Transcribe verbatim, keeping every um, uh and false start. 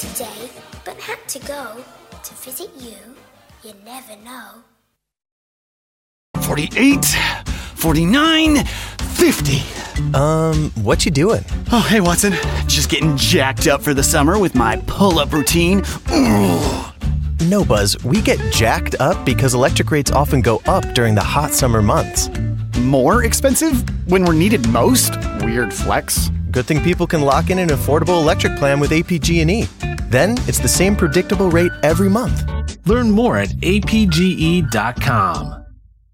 today, but had to go to visit you. You never know. forty-eight, forty-nine, fifty. Um, what you doing? Oh, hey, Watson. Just getting jacked up for the summer with my pull-up routine. Ooh. No, Buzz, we get jacked up because electric rates often go up during the hot summer months. More expensive when we're needed most? Weird flex. Good thing people can lock in an affordable electric plan with A P G and E. Then it's the same predictable rate every month. Learn more at A P G E dot com.